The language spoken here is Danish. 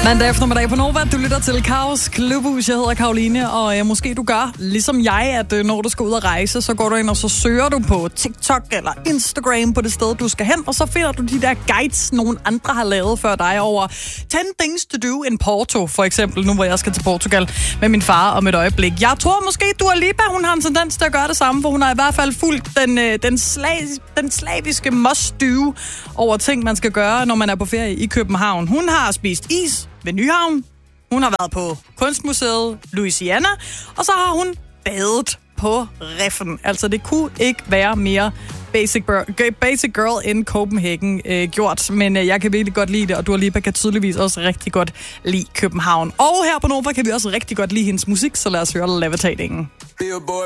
Mandag eftermiddag på Nova. Du lytter til Kaos Klubhus. Jeg hedder Karoline, og måske du gør, ligesom jeg, at når du skal ud og rejse, så går du ind og så søger du på TikTok eller Instagram på det sted, du skal hen, og så finder du de der guides, nogen andre har lavet før dig over 10 things to do in Porto, for eksempel, nu hvor jeg skal til Portugal med min far om et øjeblik. Jeg tror måske, Dua Lipa, hun har en tendens til at gøre det samme, for hun har i hvert fald fulgt den slaviske must-do over ting, man skal gøre, når man er på ferie i København. Hun har spist is ved Nyhavn. Hun har været på Kunstmuseet Louisiana. Og så har hun badet på Riffen. Altså, det kunne ikke være mere Basic Girl in Copenhagen gjort. Men jeg kan virkelig godt lide det, og Dua Lipa kan tydeligvis også rigtig godt lide København. Og her på Nova kan vi også rigtig godt lide hendes musik, så lad os høre Levitating. Billboard